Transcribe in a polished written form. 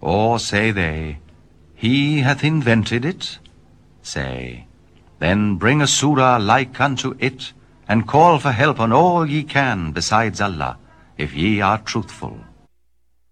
Or say they, He hath invented it? Say, then bring a surah like unto it, and call for help on all ye can besides Allah, if ye are truthful.